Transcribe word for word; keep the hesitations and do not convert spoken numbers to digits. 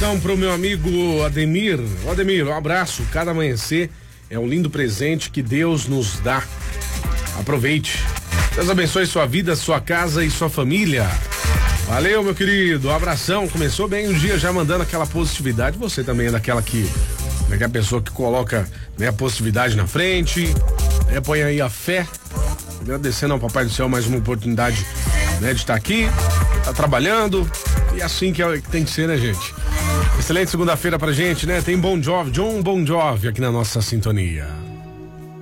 abração pro meu amigo Ademir. Ô, Ademir, um abraço. Cada amanhecer é um lindo presente que Deus nos dá. Aproveite. Deus abençoe sua vida, sua casa e sua família. Valeu, meu querido. Um abração. Começou bem o dia já mandando aquela positividade. Você também é daquela que, é aquela pessoa que coloca, né, a positividade na frente, né, põe aí a fé. Agradecendo ao Papai do Céu mais uma oportunidade, né, de estar aqui, tá trabalhando, e assim que, é, que tem que ser, né, gente? Excelente segunda-feira pra gente, né? Tem Bon Jovi, John Bon Jovi aqui na nossa sintonia.